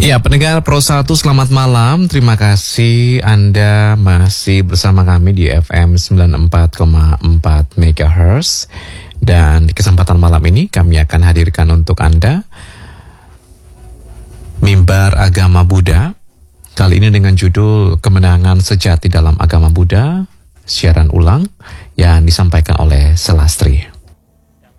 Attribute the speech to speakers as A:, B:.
A: Ya, pendengar Pro 1, selamat malam. Terima kasih Anda masih bersama kami di FM 94,4 MHz. Dan di kesempatan malam ini kami akan hadirkan untuk Anda Mimbar Agama Buddha. Kali ini dengan judul Kemenangan Sejati dalam Agama Buddha, siaran ulang yang disampaikan oleh Selastri.